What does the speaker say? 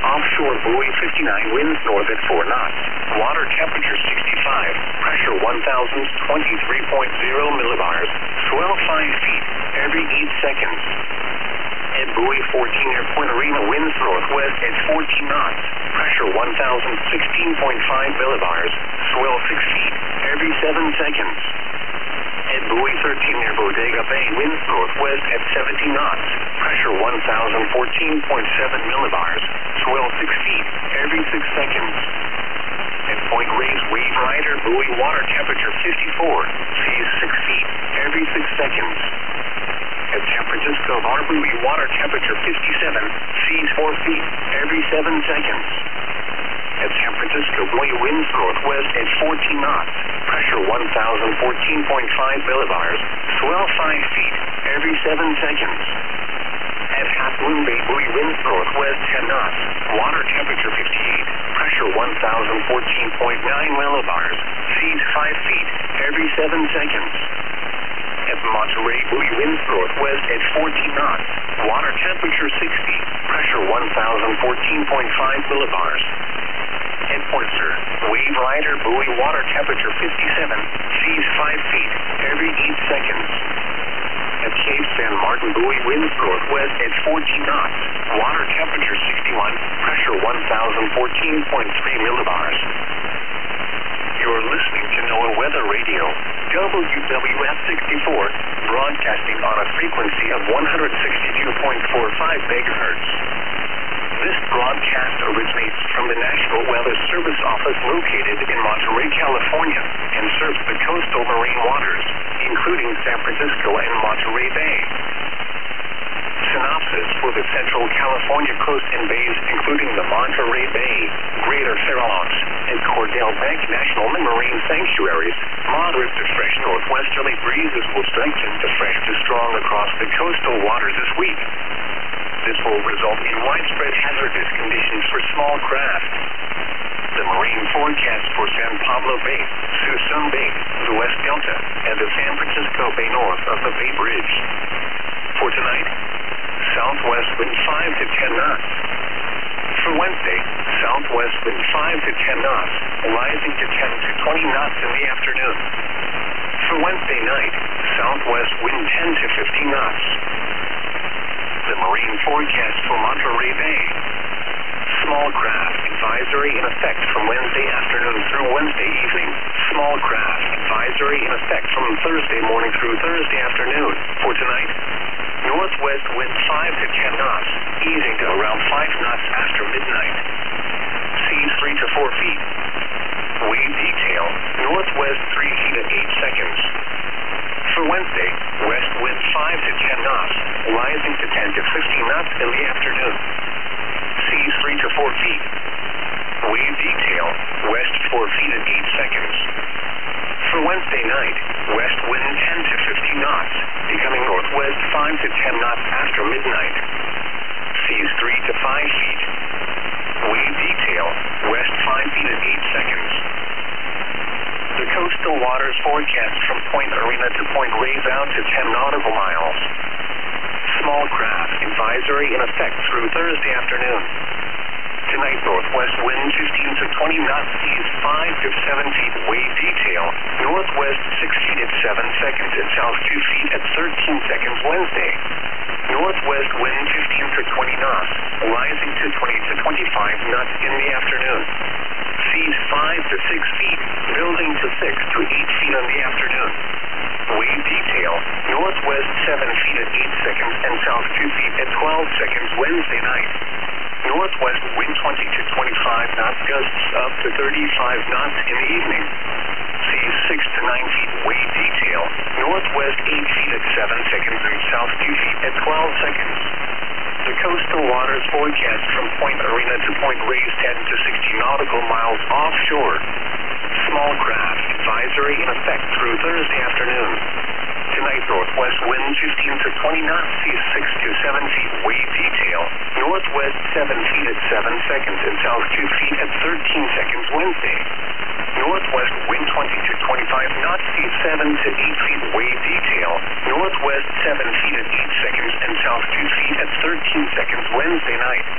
offshore buoy 59, winds north at 4 knots. Water temperature 65, pressure 1023.0 millibars, swell 5 feet every 8 seconds. At buoy 14 near Point Arena, winds northwest at 14 knots, pressure 1016.5 millibars, swell 6 feet every 7 seconds. At buoy 13 near Bodega Bay, winds northwest at 17 knots, pressure 1014.7 millibars, swell 6 feet every 6 seconds. At Point Reyes, wave rider, buoy, water temperature 54, seas 6 feet every 6 seconds. At San Francisco Bar, buoy, water temperature 57, seas 4 feet every 7 seconds. At San Francisco buoy, winds northwest at 14 knots, pressure 1014.5 millibars, swell 5 feet every 7 seconds. At Half Moon Bay, buoy, winds northwest 10 knots, water temperature 58, pressure 1014.9 millibars, seas 5 feet every 7 seconds. At Monterey, buoy, winds northwest at 14 knots, water temperature 60, pressure 1014.5 millibars. At Point Sur, wave rider, buoy, water temperature 57, seas 5 feet every 8 seconds. At Cape San Martin, buoy, winds northwest at 14 knots, water temperature 61, pressure 1014.3 millibars. You're listening to NOAA Weather Radio, WWF 64, broadcasting on a frequency of 162.45 megahertz. This broadcast originates from the National Weather Service Office located in Monterey, California, and serves the coastal marine waters, including San Francisco and Monterey Bay. Synopsis for the Central California coast and bays, including the Monterey Bay, Greater Farallones, and Cordell Bank National Marine Sanctuaries. Moderate to fresh northwesterly breezes will strengthen to fresh to strong across the coastal waters this week. This will result in widespread hazardous conditions for small craft. The marine forecast for San Pablo Bay, Suisun Bay, the West Delta, and the San Francisco Bay north of the Bay Bridge. For tonight, southwest wind 5 to 10 knots. For Wednesday, southwest wind 5 to 10 knots, rising to 10 to 20 knots in the afternoon. For Wednesday night, southwest wind 10 to 15 knots. The marine forecast for Monterey Bay. Small craft advisory in effect from Wednesday afternoon through Wednesday evening. Small craft advisory in effect from Thursday morning through Thursday afternoon. For tonight, northwest wind 5 to 10 knots, easing to around 5 knots after midnight. Seas 3 to 4 feet. Wave detail, northwest 3 feet at 8 seconds. For Wednesday, west wind 5 to 10 knots, rising to 10 to 15 knots in the afternoon. Seas 3 to 4 feet. Wave detail, west 4 feet at 8 seconds. For Wednesday night, west wind 10 to 15 knots, becoming northwest 5 to 10 knots after midnight. Seas 3 to 5 feet. Wave detail, west 5 feet at 8 seconds. The coastal waters forecast from Point Arena to Point Reyes out to 10 nautical miles. Small craft advisory in effect through Thursday afternoon. Tonight, northwest wind 15 to 20 knots, seas 5 to 7 feet, wave detail, northwest 6 feet at 7 seconds and south 2 feet at 13 seconds Wednesday. Northwest wind 15 to 20 knots, rising to 20 to 25 knots in the afternoon. Seas 5 to 6 feet, building to 6 to 8 feet in the afternoon. Wave detail, northwest 7 feet at 8 seconds and south 2 feet at 12 seconds Wednesday night. Northwest wind 20 to 25 knots, gusts up to 35 knots in the evening. Seas 6 to 9 feet, wave detail, northwest 8 feet at 7 seconds and south 2 feet at 12 seconds. The coastal waters forecast from Point Arena to Point Reyes 10 to 60 nautical miles offshore. Small craft advisory in effect through Thursday afternoon. Tonight, northwest wind 15 to 20 knots, seas 6 to 7 feet, wave detail, northwest 7 feet at 7 seconds and south 2 feet at 13 seconds Wednesday. Northwest wind 20 to 25 knots, seas 7 to 8 feet, wave detail, northwest 7 feet at 8 seconds and south 2 feet at 13 seconds Wednesday night.